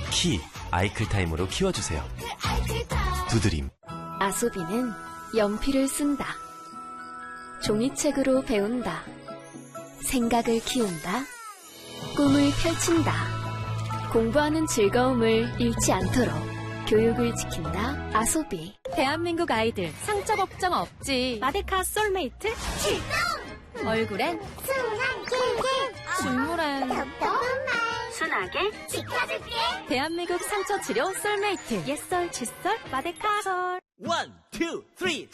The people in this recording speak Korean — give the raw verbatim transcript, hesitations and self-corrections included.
키 아이클타임으로 키워주세요. 두드림. 아소비는 연필을 쓴다. 종이책으로 배운다. 생각을 키운다. 꿈을 펼친다. 공부하는 즐거움을 잃지 않도록 교육을 지킨다. 아소비. 대한민국 아이들 상처 걱정 없지. 마데카 솔메이트 출동! 얼굴엔 순한 길게 눈물엔 똑똑한 순하게 지켜줄게. 대한민국 상처 치료 솔메이트 옛설 칫솔 마데카 솔. 원, 투, 쓰리